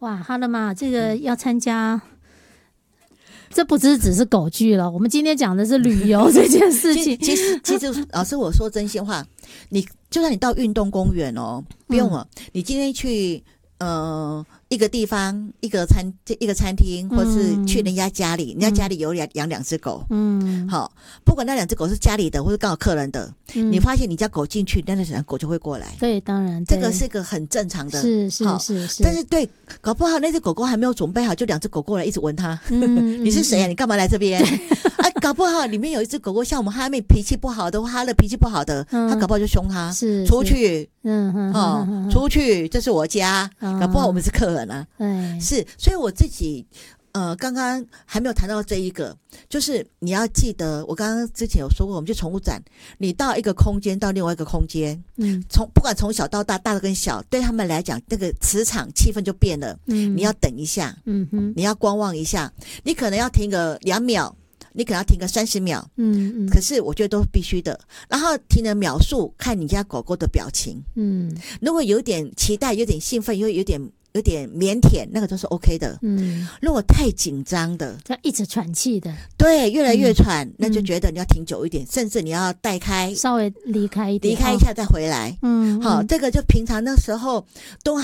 哇，哈的妈，这个要参加。这不只是狗剧了，我们今天讲的是旅游这件事情。 其实老师，我说真心话，你就算你到运动公园哦，不用了，你今天去一个地方一个餐厅，或是去人家家里，人家家里有养2只狗，好，不管那2只狗是家里的或是刚好客人的，你发现你家狗进去，那2狗就会过来。 对，当然， 这个是个很正常的， 是。 但是对，搞不好那只狗狗还没有准备好，就2只狗过来一直闻它。你是谁啊？你干嘛来这边？啊，搞不好里面有一只狗狗，像我们哈妹脾气不好的，哈乐脾气不好的，他搞不好就凶他，出去，出去，这是我家，搞不好我们是客人啊。是，所以我自己刚刚还没有谈到这一个，就是你要记得，我刚刚之前有说过，我们去宠物展，你到一个空间到另外一个空间，不管从小到大，大的跟小，对他们来讲，那个磁场气氛就变了。你要等一下，你要观望一下，你可能要停个2秒。你可能要停个30秒，可是我觉得都必须的。然后停的秒数，看你家狗狗的表情，如果有点期待，有点兴奋，又有点腼腆，那个都是 OK 的。如果太紧张的， 要一直喘气的， 对，越来越喘，那就觉得你要停久一点，甚至你要带开， 稍微离开一点， 离开一下再回来。好，这个就平常那时候都